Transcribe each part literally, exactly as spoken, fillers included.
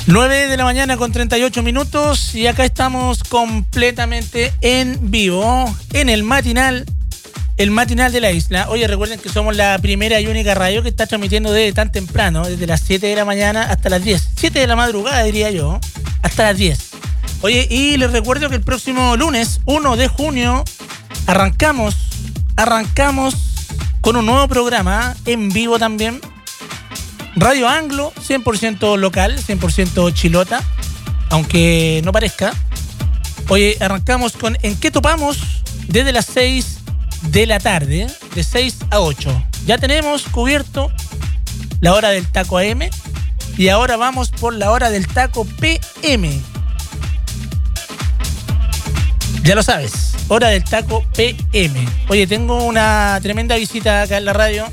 nueve de la mañana con treinta y ocho minutos y acá estamos completamente en vivo en el matinal, el matinal de la isla. Oye, recuerden que somos la primera y única radio que está transmitiendo desde tan temprano, desde las siete de la mañana hasta las diez, siete de la madrugada diría yo, hasta las diez. Oye, y les recuerdo que el próximo lunes, uno de junio, arrancamos, arrancamos con un nuevo programa en vivo también. Radio Anglo, cien por ciento local, cien por ciento chilota, aunque no parezca. Oye, arrancamos con ¿En qué topamos? Desde las seis de la tarde, de seis a ocho. Ya tenemos cubierto la hora del taco A M y ahora vamos por la hora del taco P M. Ya lo sabes, hora del taco P M. Oye, tengo una tremenda visita acá en la radio.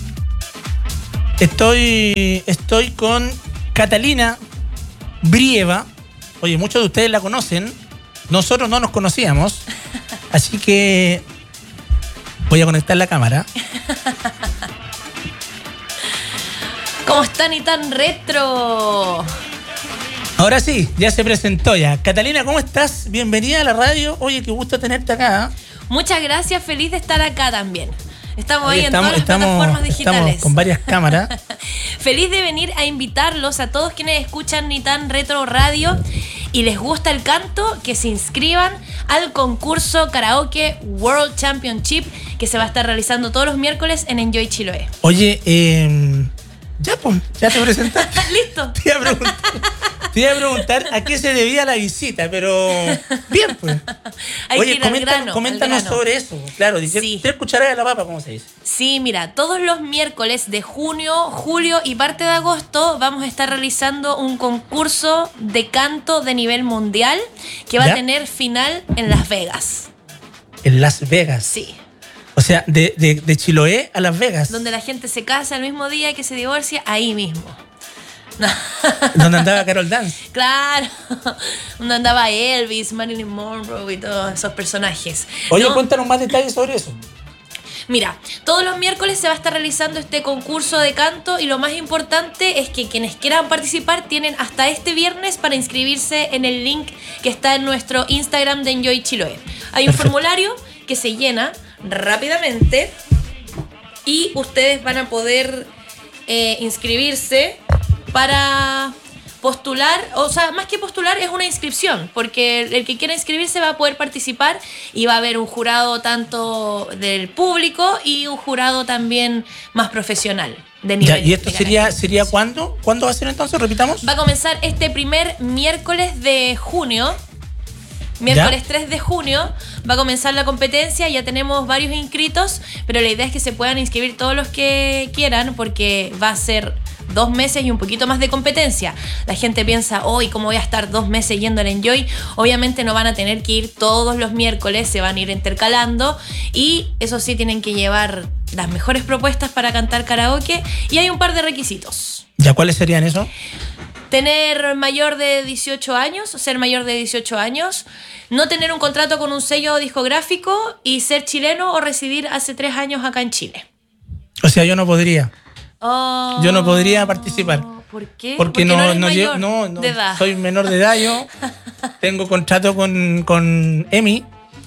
Estoy, estoy con Catalina Brieva. Oye, muchos de ustedes la conocen. Nosotros no nos conocíamos. Así que voy a conectar la cámara. ¿Cómo están y tan retro? Ahora sí, ya se presentó ya. Catalina, ¿cómo estás? Bienvenida a la radio. Oye, qué gusto tenerte acá. Muchas gracias, feliz de estar acá también. Estamos Oye, ahí estamos, en todas las estamos, plataformas digitales. Estamos con varias cámaras. Feliz de venir a invitarlos a todos quienes escuchan Ni Tan Retro Radio y les gusta el canto, que se inscriban al concurso Karaoke World Championship que se va a estar realizando todos los miércoles en Enjoy Chiloé. Oye, eh, ya, pues, ya te presentaste. Listo. Te iba a preguntar, te iba a preguntar a qué se debía la visita, pero bien, pues. Hay Oye, que ir al coméntanos, grano, coméntanos al grano. sobre eso. Claro, dice, Sí. tres cucharadas de la papa, ¿cómo se dice? Sí, mira, todos los miércoles de junio, julio y parte de agosto vamos a estar realizando un concurso de canto de nivel mundial que va ¿Ya? a tener final en Las Vegas. En Las Vegas. Sí, O sea, de, de, de Chiloé a Las Vegas. donde la gente se casa el mismo día que se divorcia, ahí mismo. Donde andaba Carol Dance. Claro, donde andaba Elvis, Marilyn Monroe y todos esos personajes. Oye, ¿No? cuéntanos más detalles sobre eso. Mira, todos los miércoles se va a estar realizando este concurso de canto y lo más importante es que quienes quieran participar tienen hasta este viernes para inscribirse en el link que está en nuestro Instagram de Enjoy Chiloé. Hay un Perfecto. formulario que se llena rápidamente y ustedes van a poder eh, inscribirse para postular, o sea, más que postular es una inscripción, porque el, el que quiera inscribirse va a poder participar y va a haber un jurado tanto del público y un jurado también más profesional de nivel. Ya, ¿y esto de sería, garantía. sería cuándo? ¿Cuándo va a ser entonces? Repitamos. Va a comenzar este primer miércoles de junio. Miércoles ¿Ya? tres de junio va a comenzar la competencia, ya tenemos varios inscritos, pero la idea es que se puedan inscribir todos los que quieran porque va a ser dos meses y un poquito más de competencia. La gente piensa, hoy, ¿cómo voy a estar dos meses yendo al Enjoy? Obviamente no van a tener que ir todos los miércoles, se van a ir intercalando y eso sí, tienen que llevar las mejores propuestas para cantar karaoke y hay un par de requisitos. ¿Ya cuáles serían eso? Tener mayor de dieciocho años, ser mayor de dieciocho años, no tener un contrato con un sello discográfico y ser chileno o residir hace tres años acá en Chile. O sea, yo no podría. Oh, Yo no podría participar. ¿Por qué? Porque no, eres no, mayor llevo- no, no de edad. soy menor de edad yo. Tengo contrato con, con EMI.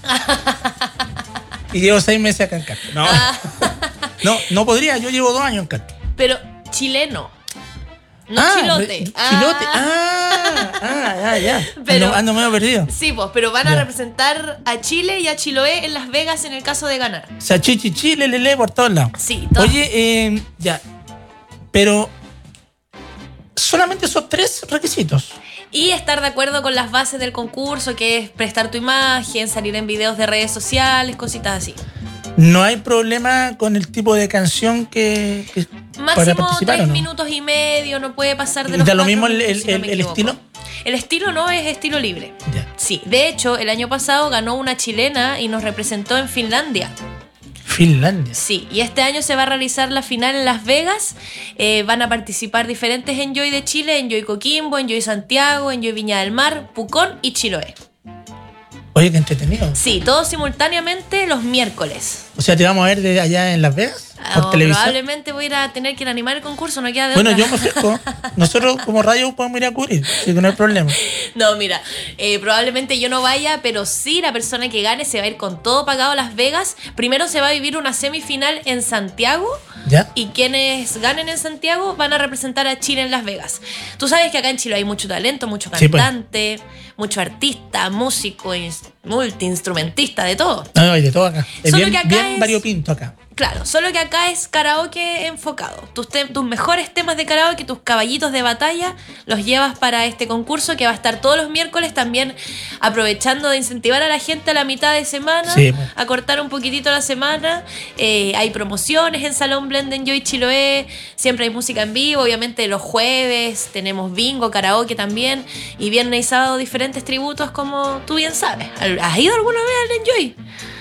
Y llevo seis meses acá en Calpe. No, no, no podría. Yo llevo dos años en Calpe. Pero chileno, no Ah, chilote. re- Chilote. Ah, ah, ya, ya. Pero- ando, ando medio perdido. Sí, pues, pero van a Ya. representar a Chile y a Chiloé en Las Vegas en el caso de ganar. O sea, chichi, chile, lele, por todos lados. Sí, todo. Oye, eh, ya. Pero solamente esos tres requisitos. Y estar de acuerdo con las bases del concurso, que es prestar tu imagen, salir en videos de redes sociales, cositas así. No hay problema con el tipo de canción que, que para Máximo participar, tres ¿o no? minutos y medio, no puede pasar de ¿Y los da lo cuatro mismo el- minutos, el- si no el- me el equivoco. estilo? El estilo no es estilo libre. Ya. Sí, de hecho, el año pasado ganó una chilena y nos representó en Finlandia. Finlandia. Sí, y este año se va a realizar la final en Las Vegas. Eh, van a participar diferentes Enjoy de Chile, Enjoy Coquimbo, Enjoy Santiago, Enjoy Viña del Mar, Pucón y Chiloé. Oye, qué entretenido. Sí, todo simultáneamente los miércoles. O sea, ¿te vamos a ver de allá en Las Vegas? ¿Por O televisión? probablemente voy a ir a tener que ir a animar el concurso, no queda de Bueno, otra. yo me ofrezco. Nosotros como radio podemos ir a cubrir, así que no hay problema. No, mira, eh, probablemente yo no vaya, pero sí la persona que gane se va a ir con todo pagado a Las Vegas. Primero se va a vivir una semifinal en Santiago. ¿Ya? Y quienes ganen en Santiago van a representar a Chile en Las Vegas. Tú sabes que acá en Chile hay mucho talento, mucho Sí, pues. cantante, mucho artista, músico, ins- multiinstrumentista, de todo. No, hay de todo acá. Es Solo bien, que acá bien es- variopinto acá. Claro, solo que acá es karaoke enfocado. Tus, te- tus mejores temas de karaoke, tus caballitos de batalla, los llevas para este concurso que va a estar todos los miércoles, también aprovechando de incentivar a la gente a la mitad de semana, Sí, pues. a cortar un poquitito la semana. Eh, hay promociones en Salón Blend en Enjoy Chiloé, siempre hay música en vivo, obviamente los jueves tenemos bingo, karaoke también, y viernes y sábado diferentes tributos como tú bien sabes. ¿Has ido alguna vez al Enjoy?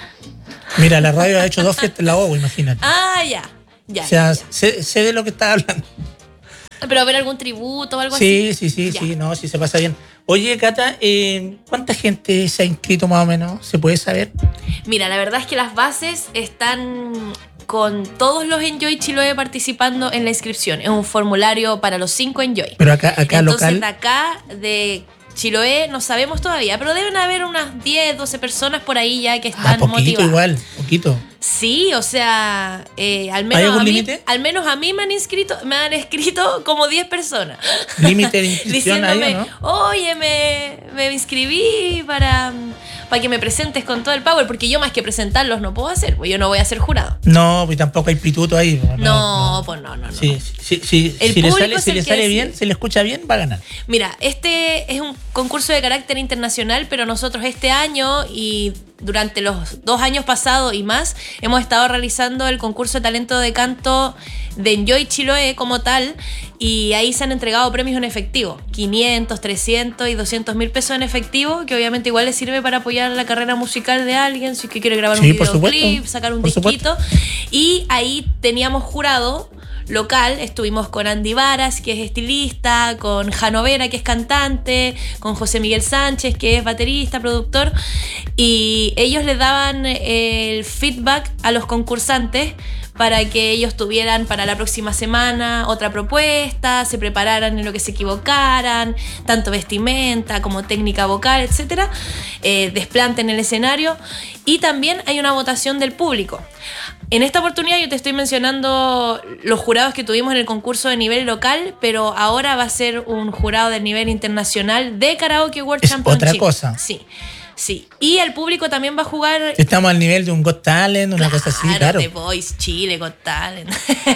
Mira, la radio ha hecho dos fiestas en la O, imagínate. Ah, ya. Ya, O sea, ya, ya. sé, sé de lo que estás hablando. Pero ver algún tributo o algo Sí, así. sí, sí, Ya. sí, no, sí se pasa bien. Oye, Cata, eh, ¿cuánta gente se ha inscrito más o menos? ¿Se puede saber? Mira, la verdad es que las bases están con todos los Enjoy Chiloé participando en la inscripción. Es un formulario para los cinco Enjoy. Pero acá, acá Entonces, local. de acá, de Chiloé, no sabemos todavía, pero deben haber unas diez, doce personas por ahí ya que Ah, están poquito motivadas. igual, poquito. Sí, o sea, eh, al ¿Hay menos algún a mí, límite? al menos a mí me han inscrito, me han escrito como diez personas. ¿Límite de inscripción ahí Diciéndome, o no? oye, me, me inscribí para, para que me presentes con todo el power, porque yo más que presentarlos no puedo hacer, pues yo no voy a ser jurado. No, pues tampoco hay pituto ahí. No, No, pues no, no, no. Sí, sí, sí, El si le público sale, es si el le que sale decide. bien, si le escucha bien, va a ganar. Mira, este es un concurso de carácter internacional, pero nosotros este año y durante los dos años pasados y más hemos estado realizando el concurso de talento de canto de Enjoy Chiloé como tal, y ahí se han entregado premios en efectivo, quinientos, trescientos y doscientos mil pesos en efectivo, que obviamente igual les sirve para apoyar la carrera musical de alguien, si es que quiere grabar Sí, un por videoclip, supuesto, sacar un por disquito. Y ahí teníamos jurado local, estuvimos con Andy Varas, que es estilista, con Janovera, que es cantante, con José Miguel Sánchez, que es baterista, productor, y ellos les daban el feedback a los concursantes para que ellos tuvieran para la próxima semana otra propuesta, se prepararan en lo que se equivocaran, tanto vestimenta como técnica vocal, etcétera, eh, desplante en el escenario, y también hay una votación del público. En esta oportunidad yo te estoy mencionando los jurados que tuvimos en el concurso de nivel local, pero ahora va a ser un jurado de nivel internacional de Karaoke World Es Championship. otra cosa. Sí, sí. Y el público también va a jugar. Estamos al nivel de un Got Talent, una cosa así, claro. The Voice Chile, Got Talent.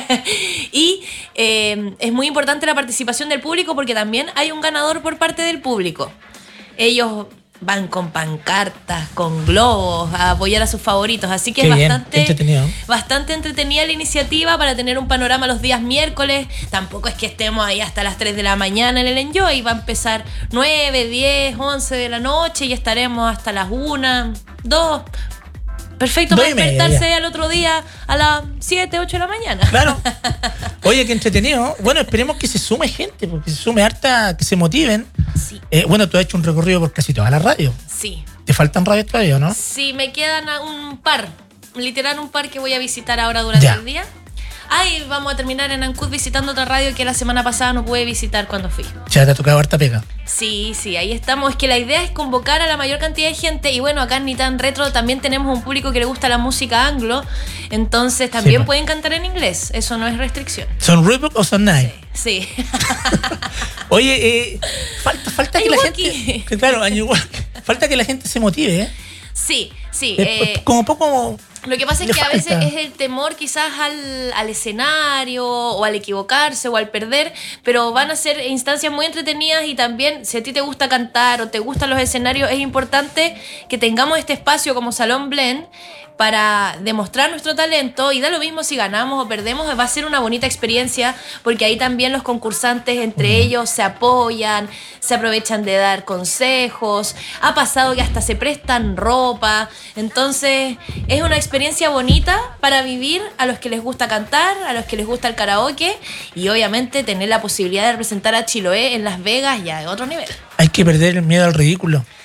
Y eh, es muy importante la participación del público porque también hay un ganador por parte del público. Ellos van con pancartas, con globos, a apoyar a sus favoritos. Así que Qué es bien, bastante, entretenido. bastante entretenida la iniciativa para tener un panorama los días miércoles. Tampoco es que estemos ahí hasta las tres de la mañana en el Enjoy. Va a empezar nueve, diez, once de la noche y estaremos hasta las una, dos. Perfecto Dos para y media, despertarse ya. al otro día a las siete, ocho de la mañana. Claro. Oye, qué entretenido. Bueno, esperemos que se sume gente, porque se sume harta, que se motiven. Sí, Eh, bueno, tú has hecho un recorrido por casi toda la radio. sí. ¿Te faltan radios todavía, no? Sí, me quedan a- un par, literal un par que voy a visitar ahora durante Ya. el día. Ah, y vamos a terminar en Ancud visitando otra radio que la semana pasada no pude visitar cuando fui. Ya te ha tocado harta pega. Sí, sí, ahí estamos. Es que la idea es convocar a la mayor cantidad de gente. Y bueno, acá en Ni Tan Retro también tenemos un público que le gusta la música anglo. Entonces también Sí, po. pueden cantar en inglés. Eso no es restricción. ¿Son Reebok o son Nike? Sí. Oye, eh, falta, falta que la Ayuwoki. gente. que Claro, Ayuwoki. Falta que la gente se motive, ¿eh? Sí, sí. Eh, eh, como poco. Lo que pasa es le que a veces falta. es el temor quizás al, al escenario o al equivocarse o al perder, pero van a ser instancias muy entretenidas y también si a ti te gusta cantar o te gustan los escenarios, es importante que tengamos este espacio como Salón Blend para demostrar nuestro talento y da lo mismo si ganamos o perdemos, va a ser una bonita experiencia porque ahí también los concursantes entre ellos se apoyan, se aprovechan de dar consejos, ha pasado que hasta se prestan ropa, entonces es una experiencia bonita para vivir a los que les gusta cantar, a los que les gusta el karaoke y obviamente tener la posibilidad de representar a Chiloé en Las Vegas ya de otro nivel. Hay que perder el miedo al ridículo.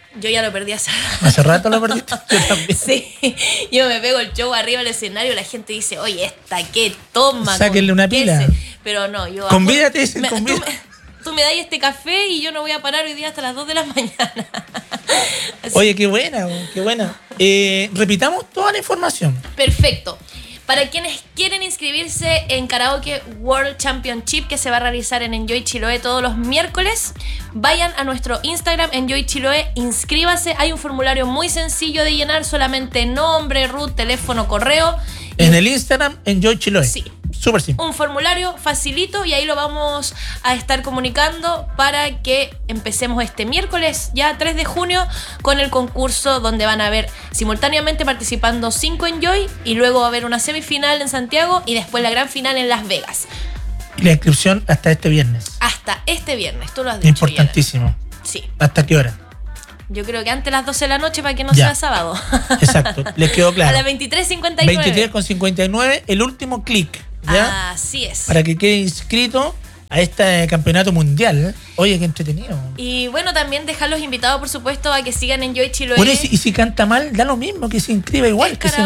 Yo ya lo perdí hace ¿Hace rato lo perdiste? Yo también. Sí, yo me pego el show arriba del escenario, la gente dice, oye, esta qué toma. Sáquenle una pila. Se... Pero no, yo... Convídate, dicen, me, convídate. Tú me, tú me das este café y yo no voy a parar hoy día hasta las dos de la mañana. Así. Oye, qué buena, qué buena. Eh, repitamos toda la información. Perfecto. Para quienes quieren inscribirse en Karaoke World Championship, que se va a realizar en Enjoy Chiloé todos los miércoles, vayan a nuestro Instagram, Enjoy Chiloé, inscríbase. Hay un formulario muy sencillo de llenar, solamente nombre, root, teléfono, correo. En el Instagram, Enjoy Chiloé. Sí. Súper simple. Un formulario facilito y ahí lo vamos a estar comunicando para que empecemos este miércoles, ya tres de junio, con el concurso donde van a ver simultáneamente participando cinco Enjoy y luego va a haber una semifinal en Santiago y después la gran final en Las Vegas. Y la inscripción hasta este viernes. Hasta este viernes, tú lo has dicho. Importantísimo. Yana. Sí. ¿Hasta qué hora? Yo creo que antes de las doce de la noche para que no Ya. sea sábado. Exacto, les quedó claro. A las veintitrés cincuenta y nueve. veintitrés con cincuenta y nueve, el último clic. ¿Ya? Así es. Para que quede inscrito a este campeonato mundial. Oye, qué entretenido. Y bueno, también dejarlos invitados, por supuesto, a que sigan Enjoy Chiloé. Bueno, y si, y si canta mal, da lo mismo, que se inscriba igual. Es que se